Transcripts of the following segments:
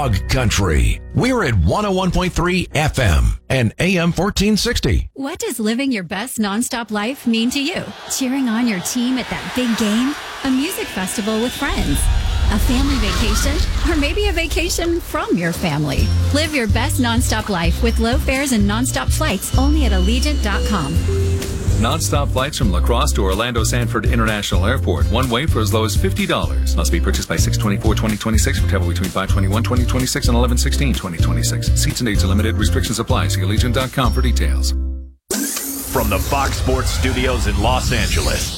Dog Country. We're at 101.3 FM and AM 1460. What does living your best nonstop life mean to you? Cheering on your team at that big game? A music festival with friends? A family vacation? Or maybe a vacation from your family? Live your best nonstop life with low fares and nonstop flights only at Allegiant.com. Non-stop flights from La Crosse to Orlando Sanford International Airport. One way for as low as $50. Must be purchased by 6/24/2026 for travel between 5/21/2026 and 11/16/2026. Seats and dates are limited. Restrictions apply. See Allegiant.com for details. From the Fox Sports Studios in Los Angeles,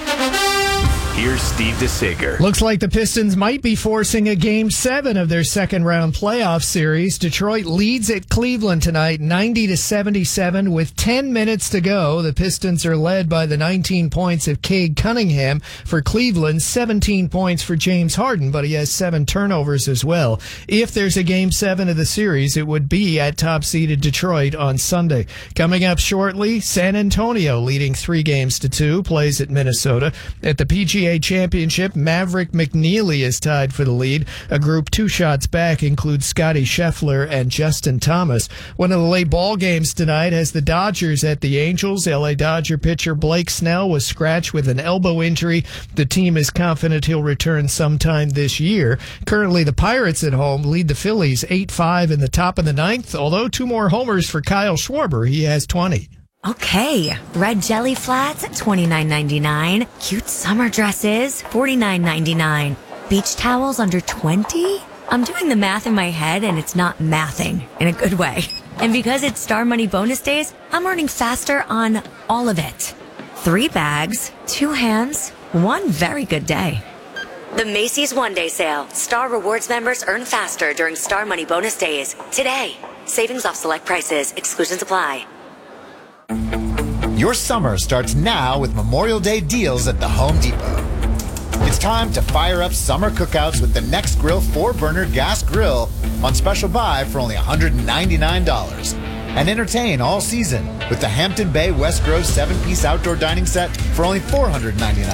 here's Steve DeSager. Looks like the Pistons might be forcing a Game 7 of their second-round playoff series. Detroit leads at Cleveland tonight, 90-77, with 10 minutes to go. The Pistons are led by the 19 points of Cade Cunningham for Cleveland, 17 points for James Harden, but he has 7 turnovers as well. If there's a Game 7 of the series, it would be at top-seeded Detroit on Sunday. Coming up shortly, San Antonio leading 3-2, plays at Minnesota. At the PGA Championship, Maverick McNeely is tied for the lead. A group 2 shots back includes Scotty Scheffler and Justin Thomas. One of the late ball games tonight has the Dodgers at the Angels. LA Dodger pitcher Blake Snell was scratched with an elbow injury. The team is confident he'll return sometime this year. Currently, the Pirates at home lead the Phillies 8-5 in the top of the 9th, although 2 more homers for Kyle Schwarber. He has 20. Okay, red jelly flats at $29.99. Cute summer dresses, $49.99. Beach towels under $20? I'm doing the math in my head and it's not mathing in a good way. And because it's Star Money bonus days, I'm earning faster on all of it. 3 bags, 2 hands, 1 very good day. The Macy's One Day Sale. Star Rewards members earn faster during Star Money bonus days. Today, savings off select prices. Exclusions apply. Your summer starts now with Memorial Day deals at the Home Depot. It's time to fire up summer cookouts with the Nextgrill 4-burner gas grill on special buy for only $199. And entertain all season with the Hampton Bay West Grove 7-piece outdoor dining set for only $499.